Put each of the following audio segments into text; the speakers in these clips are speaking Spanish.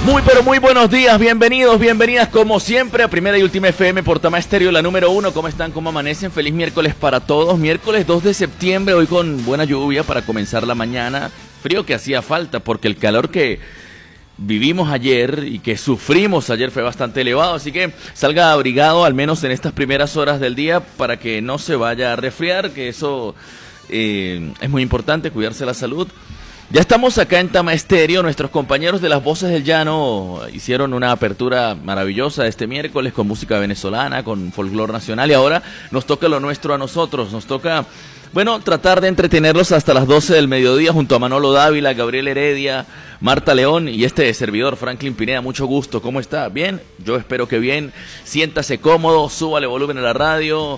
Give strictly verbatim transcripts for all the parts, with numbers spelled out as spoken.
Muy pero muy buenos días, bienvenidos, bienvenidas como siempre a Primera y Última F M por Tama Estéreo, la número uno. ¿Cómo están? ¿Cómo amanecen? Feliz miércoles para todos. Miércoles dos de septiembre, hoy con buena lluvia para comenzar la mañana. Frío que hacía falta porque el calor que vivimos ayer y que sufrimos ayer fue bastante elevado. Así que salga abrigado al menos en estas primeras horas del día para que no se vaya a resfriar, que eso eh, es muy importante, cuidarse la salud. Ya estamos acá en Tama Estéreo, nuestros compañeros de las Voces del Llano hicieron una apertura maravillosa este miércoles con música venezolana, con folclore nacional, y ahora nos toca lo nuestro a nosotros, nos toca, bueno, tratar de entretenerlos hasta las doce del mediodía junto a Manolo Dávila, Gabriel Heredia, Marta León y este servidor, Franklin Pineda. Mucho gusto, ¿cómo está? ¿Bien? Yo espero que bien, siéntase cómodo, súbale volumen a la radio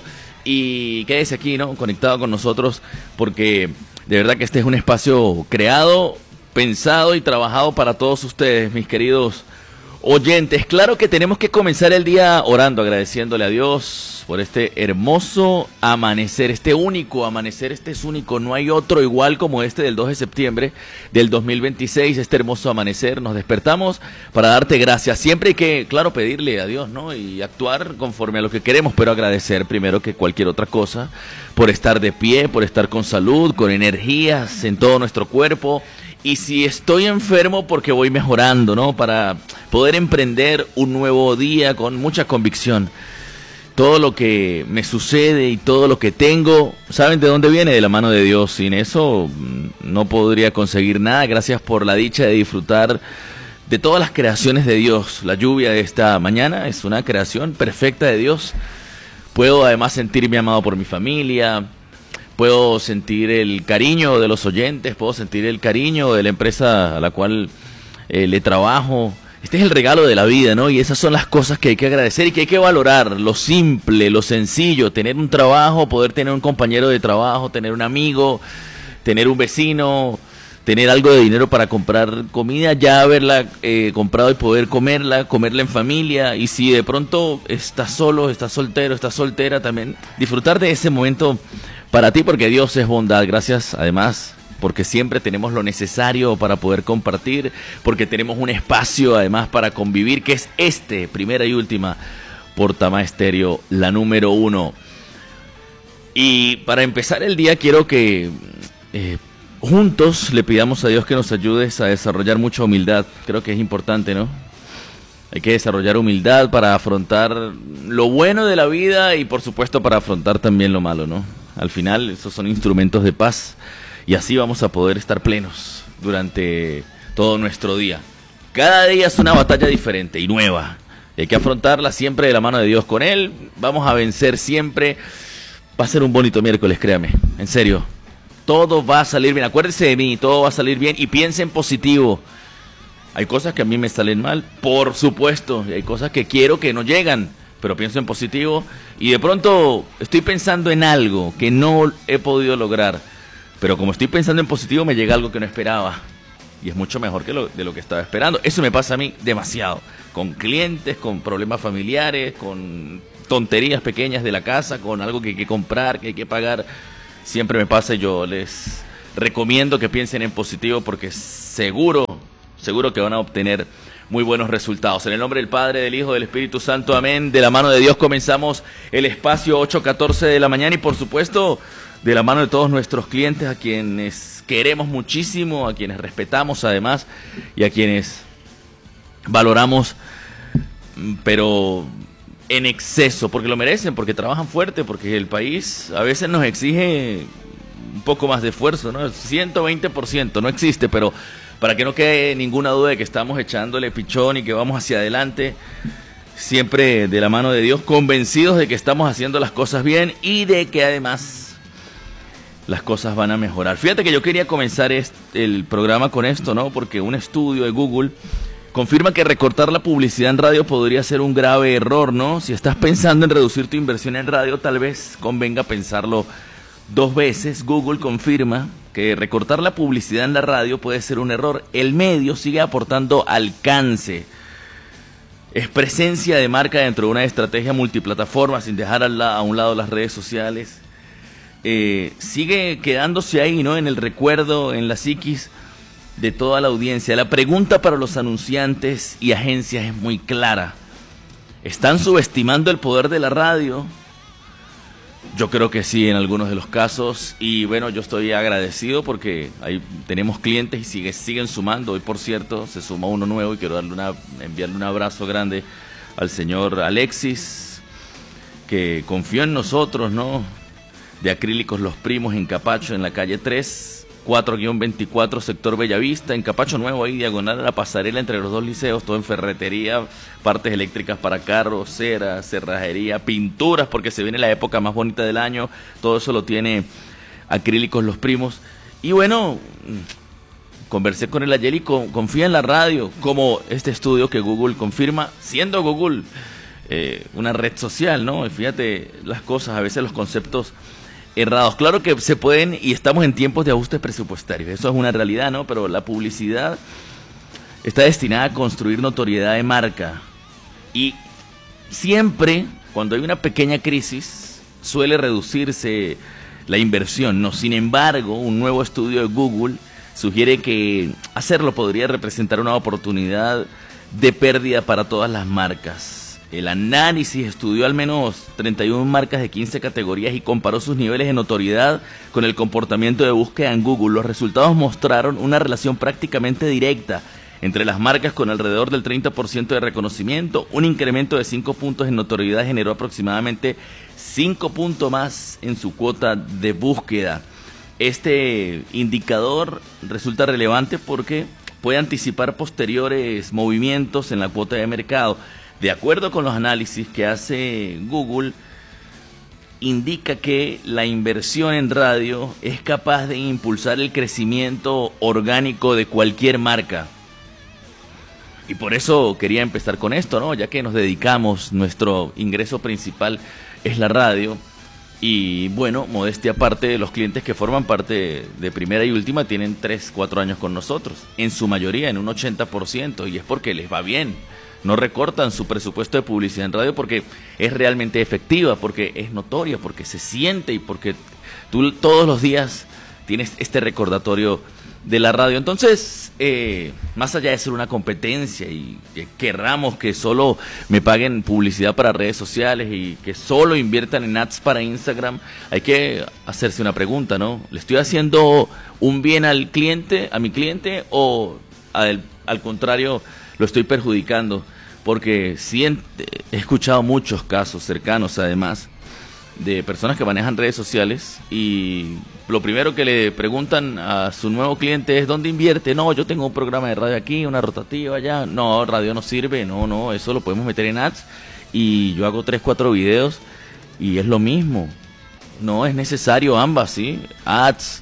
y quédese aquí, ¿no?, conectado con nosotros, porque de verdad que este es un espacio creado, pensado y trabajado para todos ustedes, mis queridos oyentes. Claro que tenemos que comenzar el día orando, agradeciéndole a Dios por este hermoso amanecer, este único amanecer, este es único, no hay otro igual como este del dos de septiembre del dos mil veintiséis, este hermoso amanecer. Nos despertamos para darte gracias. Siempre hay que, claro, pedirle a Dios, ¿no?, y actuar conforme a lo que queremos, pero agradecer primero que cualquier otra cosa por estar de pie, por estar con salud, con energías en todo nuestro cuerpo. Y si estoy enfermo, porque voy mejorando, ¿no?, para poder emprender un nuevo día con mucha convicción. Todo lo que me sucede y todo lo que tengo, ¿saben de dónde viene? De la mano de Dios. Sin eso no podría conseguir nada. Gracias por la dicha de disfrutar de todas las creaciones de Dios. La lluvia de esta mañana es una creación perfecta de Dios. Puedo además sentirme amado por mi familia. Puedo sentir el cariño de los oyentes, puedo sentir el cariño de la empresa a la cual eh, le trabajo. Este es el regalo de la vida, ¿no? Y esas son las cosas que hay que agradecer y que hay que valorar. Lo simple, lo sencillo, tener un trabajo, poder tener un compañero de trabajo, tener un amigo, tener un vecino, tener algo de dinero para comprar comida, ya haberla eh, comprado y poder comerla, comerla en familia. Y si de pronto estás solo, estás soltero, estás soltera, también disfrutar de ese momento para ti, porque Dios es bondad. Gracias, además, porque siempre tenemos lo necesario para poder compartir, porque tenemos un espacio, además, para convivir, que es este, Primera y Última, por Tama Estéreo, la número uno. Y para empezar el día, quiero que eh, juntos le pidamos a Dios que nos ayudes a desarrollar mucha humildad. Creo que es importante, ¿no? Hay que desarrollar humildad para afrontar lo bueno de la vida y, por supuesto, para afrontar también lo malo, ¿no? Al final, esos son instrumentos de paz y así vamos a poder estar plenos durante todo nuestro día. Cada día es una batalla diferente y nueva. Y hay que afrontarla siempre de la mano de Dios. Con Él vamos a vencer siempre. Va a ser un bonito miércoles, créame. En serio. Todo va a salir bien. Acuérdese de mí, todo va a salir bien y piense en positivo. Hay cosas que a mí me salen mal, por supuesto. Y hay cosas que quiero que no llegan, pero pienso en positivo. Y de pronto estoy pensando en algo que no he podido lograr. Pero como estoy pensando en positivo, me llega algo que no esperaba. Y es mucho mejor que lo, de lo que estaba esperando. Eso me pasa a mí demasiado. Con clientes, con problemas familiares, con tonterías pequeñas de la casa, con algo que hay que comprar, que hay que pagar. Siempre me pasa y yo les recomiendo que piensen en positivo porque seguro, seguro que van a obtener muy buenos resultados. En el nombre del Padre, del Hijo, del Espíritu Santo, amén. De la mano de Dios comenzamos el espacio ocho catorce de la mañana y por supuesto de la mano de todos nuestros clientes, a quienes queremos muchísimo, a quienes respetamos además y a quienes valoramos, pero en exceso, porque lo merecen, porque trabajan fuerte, porque el país a veces nos exige un poco más de esfuerzo, ¿no? ciento veinte por ciento no existe, pero para que no quede ninguna duda de que estamos echándole pichón y que vamos hacia adelante, siempre de la mano de Dios, convencidos de que estamos haciendo las cosas bien y de que además las cosas van a mejorar. Fíjate que yo quería comenzar este, el programa con esto, ¿no? Porque un estudio de Google confirma que recortar la publicidad en radio podría ser un grave error, ¿no? Si estás pensando en reducir tu inversión en radio, tal vez convenga pensarlo dos veces. Google confirma que recortar la publicidad en la radio puede ser un error. El medio sigue aportando alcance. Es presencia de marca dentro de una estrategia multiplataforma, sin dejar a, la, a un lado las redes sociales. Eh, sigue quedándose ahí, ¿no?, en el recuerdo, en la psiquis, de toda la audiencia. La pregunta para los anunciantes y agencias es muy clara. ¿Están subestimando el poder de la radio? Yo creo que sí, en algunos de los casos. Y bueno, yo estoy agradecido porque ahí tenemos clientes y sigue, siguen sumando. Hoy, por cierto, se suma uno nuevo y quiero darle una, enviarle un abrazo grande al señor Alexis, que confió en nosotros, ¿no? De Acrílicos Los Primos en Capacho, en la calle tres, cuatro guión veinticuatro, sector Bellavista, en Capacho Nuevo, ahí diagonal a la pasarela entre los dos liceos, todo en ferretería, partes eléctricas para carros, cera, cerrajería, pinturas, porque se viene la época más bonita del año, todo eso lo tiene Acrílicos Los Primos. Y bueno, conversé con él ayer y con, confía en la radio, como este estudio que Google confirma, siendo Google eh, una red social, ¿no? Y fíjate las cosas, a veces los conceptos errados. Claro que se pueden, y estamos en tiempos de ajustes presupuestarios, eso es una realidad, ¿no? Pero la publicidad está destinada a construir notoriedad de marca. Y siempre, cuando hay una pequeña crisis, suele reducirse la inversión, ¿no? Sin embargo, un nuevo estudio de Google sugiere que hacerlo podría representar una oportunidad de pérdida para todas las marcas. El análisis estudió al menos treinta y una marcas de quince categorías y comparó sus niveles de notoriedad con el comportamiento de búsqueda en Google. Los resultados mostraron una relación prácticamente directa entre las marcas con alrededor del treinta por ciento de reconocimiento. Un incremento de cinco puntos en notoriedad generó aproximadamente cinco puntos más en su cuota de búsqueda. Este indicador resulta relevante porque puede anticipar posteriores movimientos en la cuota de mercado. De acuerdo con los análisis que hace Google, indica que la inversión en radio es capaz de impulsar el crecimiento orgánico de cualquier marca. Y por eso quería empezar con esto, ¿no? Ya que nos dedicamos, nuestro ingreso principal es la radio. Y bueno, modestia aparte, los clientes que forman parte de Primera y Última tienen tres, cuatro años con nosotros. En su mayoría, en un ochenta por ciento, y es porque les va bien. No recortan su presupuesto de publicidad en radio porque es realmente efectiva, porque es notoria, porque se siente y porque tú todos los días tienes este recordatorio de la radio. Entonces, eh, más allá de ser una competencia y que querramos que solo me paguen publicidad para redes sociales y que solo inviertan en ads para Instagram, hay que hacerse una pregunta, ¿no? ¿Le estoy haciendo un bien al cliente, a mi cliente, o al, al contrario lo estoy perjudicando? Porque sí he escuchado muchos casos cercanos, además, de personas que manejan redes sociales y lo primero que le preguntan a su nuevo cliente es ¿dónde invierte? No, yo tengo un programa de radio aquí, una rotativa allá. No, radio no sirve, no, no, eso lo podemos meter en ads y yo hago tres, cuatro videos y es lo mismo. No es necesario ambas, ¿sí? Ads,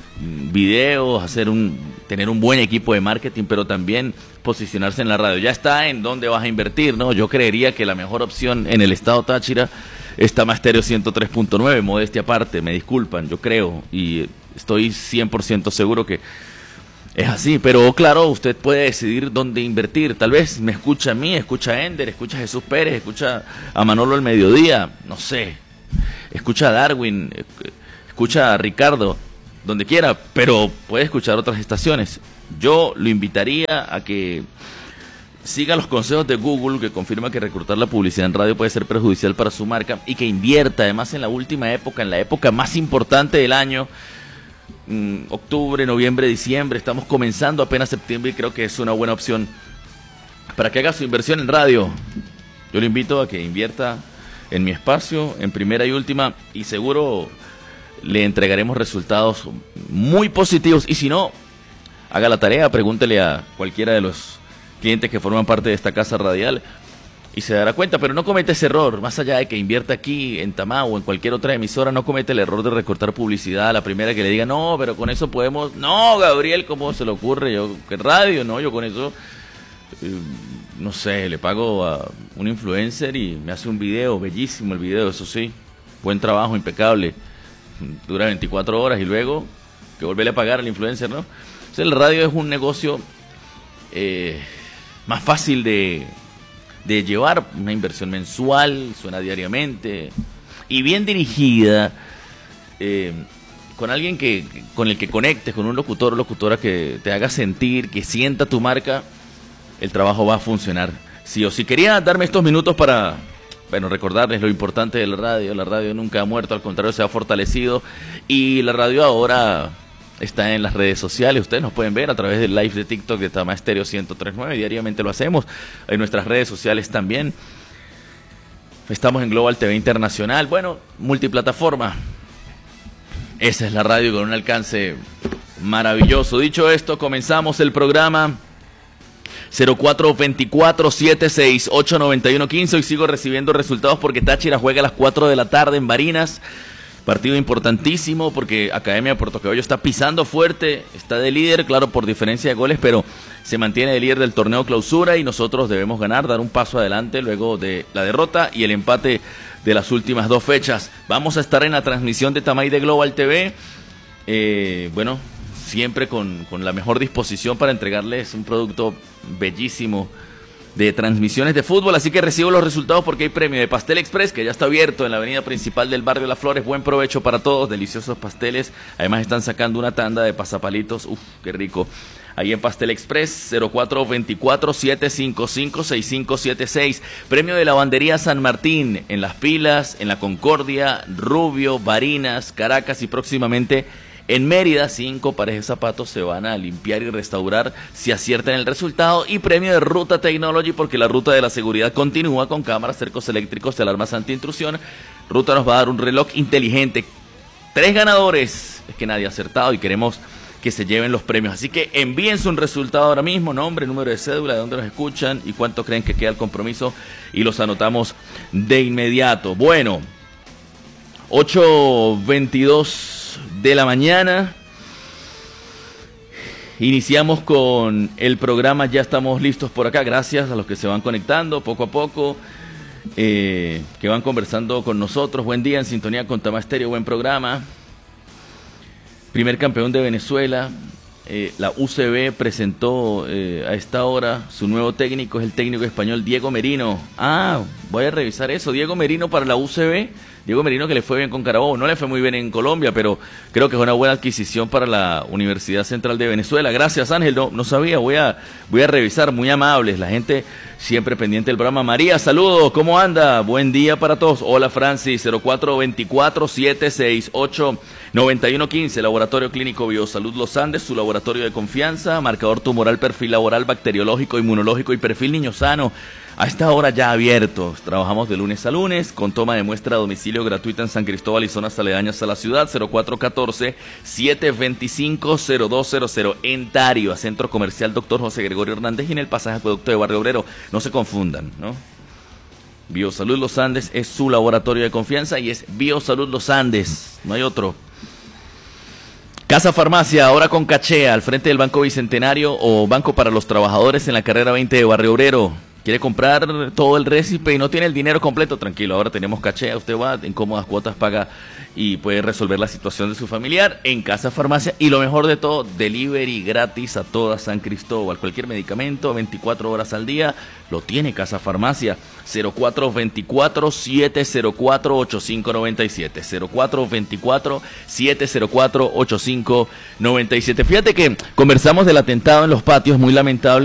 videos, hacer un, tener un buen equipo de marketing, pero también posicionarse en la radio. Ya está en dónde vas a invertir, ¿no? Yo creería que la mejor opción en el estado Táchira está Tama Estéreo ciento tres punto nueve, modestia aparte, me disculpan, yo creo y estoy cien por ciento seguro que es así, pero claro, usted puede decidir dónde invertir. Tal vez me escucha a mí, escucha a Ender, escucha a Jesús Pérez, escucha a Manolo al mediodía, no sé, escucha a Darwin, escucha a Ricardo, donde quiera, pero puede escuchar otras estaciones. Yo lo invitaría a que siga los consejos de Google, que confirma que reclutar la publicidad en radio puede ser perjudicial para su marca, y que invierta además en la última época, en la época más importante del año, mmm, octubre, noviembre, diciembre. Estamos comenzando apenas septiembre y creo que es una buena opción para que haga su inversión en radio. Yo lo invito a que invierta en mi espacio, en Primera y Última, y seguro le entregaremos resultados muy positivos. Y si no, haga la tarea, pregúntele a cualquiera de los clientes que forman parte de esta casa radial y se dará cuenta. Pero no comete ese error, más allá de que invierta aquí en Tamá o en cualquier otra emisora, no comete el error de recortar publicidad a la primera que le diga, no, pero con eso podemos, no, Gabriel, ¿cómo se le ocurre? Yo, ¿qué radio? No, yo con eso, eh, no sé, le pago a un influencer y me hace un video, bellísimo el video, eso sí, buen trabajo, impecable, dura veinticuatro horas y luego que volverle a pagar al influencer, ¿no? O sea, el radio es un negocio eh, más fácil de, de llevar, una inversión mensual, suena diariamente y bien dirigida, eh, con alguien que con el que conectes, con un locutor o locutora que te haga sentir, que sienta tu marca, el trabajo va a funcionar. Sí o sí. Quería darme estos minutos para, bueno, recordarles lo importante de la radio. La radio nunca ha muerto, al contrario, se ha fortalecido. Y la radio ahora está en las redes sociales. Ustedes nos pueden ver a través del live de TikTok de Tama Estéreo ciento tres punto nueve. Diariamente lo hacemos. En nuestras redes sociales también. Estamos en Global T V Internacional. Bueno, multiplataforma. Esa es la radio con un alcance maravilloso. Dicho esto, comenzamos el programa. Cero cuatro veinticuatro, setenta y seis, ocho noventa y uno, quince. Hoy sigo recibiendo resultados porque Táchira juega a las cuatro de la tarde en Barinas. Partido importantísimo porque Academia de Puerto Cabello está pisando fuerte, está de líder, claro, por diferencia de goles, pero se mantiene de líder del torneo clausura y nosotros debemos ganar, dar un paso adelante luego de la derrota y el empate de las últimas dos fechas. Vamos a estar en la transmisión de Tamay de Global T V. Eh, bueno, siempre con, con la mejor disposición para entregarles un producto bellísimo de transmisiones de fútbol, así que recibo los resultados porque hay premio de Pastel Express, que ya está abierto en la avenida principal del barrio Las Flores. Buen provecho para todos, deliciosos pasteles. Además están sacando una tanda de pasapalitos, uff, qué rico. Ahí en Pastel Express, cero cuatro veinticuatro, setecientos cincuenta y cinco, sesenta y cinco setenta y seis. Premio de Lavandería San Martín, en Las Pilas, en La Concordia, Rubio, Barinas, Caracas y próximamente en Mérida. Cinco pares de zapatos se van a limpiar y restaurar si aciertan el resultado. Y premio de Ruta Technology, porque la ruta de la seguridad continúa con cámaras, cercos eléctricos, alarmas antiintrusión. Ruta nos va a dar un reloj inteligente. Tres ganadores, es que nadie ha acertado y queremos que se lleven los premios. Así que envíense un resultado ahora mismo, nombre, número de cédula, de dónde nos escuchan y cuánto creen que queda el compromiso y los anotamos de inmediato. Bueno, ocho veintidós de la mañana. Iniciamos con el programa, ya estamos listos por acá, gracias a los que se van conectando poco a poco, eh, que van conversando con nosotros. Buen día, en sintonía con Tama Estéreo, buen programa. Primer campeón de Venezuela, eh, la U C B presentó eh, a esta hora su nuevo técnico, es el técnico español Diego Merino. Ah, voy a revisar eso, Diego Merino para la U C B. Diego Merino, que le fue bien con Carabobo, no le fue muy bien en Colombia, pero creo que es una buena adquisición para la Universidad Central de Venezuela. Gracias, Ángel, no, no sabía, voy a, voy a revisar, muy amables, la gente siempre pendiente del programa. María, saludos, ¿cómo anda? Buen día para todos. Hola, Francis, cero cuatro veinticuatro, setenta y seis, ocho noventa y uno, quince, Laboratorio Clínico Biosalud Los Andes, su laboratorio de confianza, marcador tumoral, perfil laboral, bacteriológico, inmunológico y perfil niño sano. A esta hora ya abiertos, trabajamos de lunes a lunes, con toma de muestra a domicilio gratuita en San Cristóbal y zonas aledañas a la ciudad. Cero cuatro uno cuatro, siete dos cinco, cero dos cero cero, en Tario, Centro Comercial Doctor José Gregorio Hernández y en el pasaje Acueducto de Barrio Obrero. No se confundan, ¿no? Biosalud Los Andes es su laboratorio de confianza y es Biosalud Los Andes, no hay otro. Casa Farmacia, ahora con Cachea, al frente del Banco Bicentenario o Banco para los Trabajadores en la carrera veinte de Barrio Obrero. ¿Quiere comprar todo el récipe y no tiene el dinero completo? Tranquilo, ahora tenemos Cachea, usted va en cómodas cuotas, paga y puede resolver la situación de su familiar en Casa Farmacia. Y lo mejor de todo, delivery gratis a toda San Cristóbal. Cualquier medicamento, veinticuatro horas al día, lo tiene Casa Farmacia. Cero cuatro veinticuatro, siete cero cuatro, ocho cinco nueve siete. Cero cuatro veinticuatro, siete cero cuatro, ocho cinco nueve siete. Fíjate que conversamos del atentado en Los Patios, muy lamentable.